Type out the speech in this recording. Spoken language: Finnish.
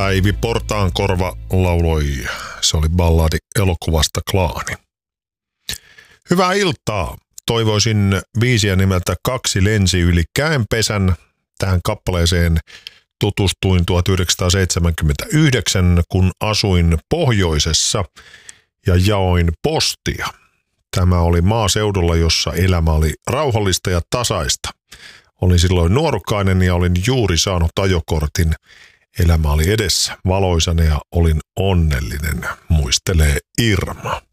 Päivi Portaankorva lauloi. Se oli balladi elokuvasta Klaani. Hyvää iltaa. Toivoisin biisiä nimeltä Kaksi lensi yli käenpesän. Tähän kappaleeseen tutustuin 1979, kun asuin pohjoisessa ja jaoin postia. Tämä oli maaseudulla, jossa elämä oli rauhallista ja tasaista. Olin silloin nuorukainen ja olin juuri saanut ajokortin. Elämä oli edessä valoisana ja olin onnellinen, muistelee Irma.